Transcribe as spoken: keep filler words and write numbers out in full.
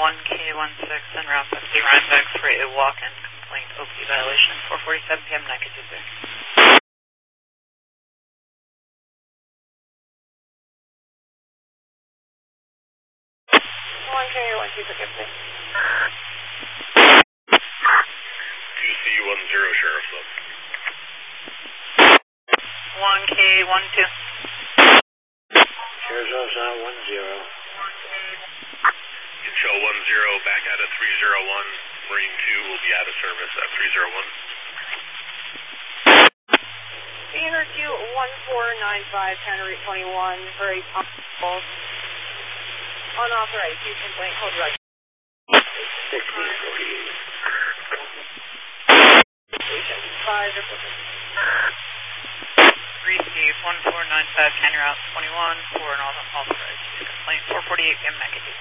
one K one six en route to Rhinebeck for a walk-in complaint O P violation, four forty-seven P M Nakajizu. one K one two six, please. two C one zero, Sheriff. one K one two. Sheriff's Office on one zero. Show one zero back out of three zero one. Marine two will be out of service at three zero one. Banner two one four nine five, Counter Route twenty-one for a possible unauthorized use complaint. Hold right. sixteen forty-eight. Station five. Receive one four nine five, Counter Route twenty-one for an unauthorized use complaint, four forty-eight P M Nakajizu.